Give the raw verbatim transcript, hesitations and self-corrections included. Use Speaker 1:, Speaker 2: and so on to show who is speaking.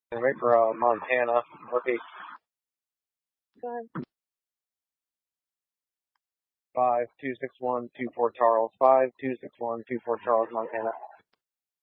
Speaker 1: Right for uh, Montana. Northeast. Five two six one two four Charles. Five two six one two four Charles, Montana.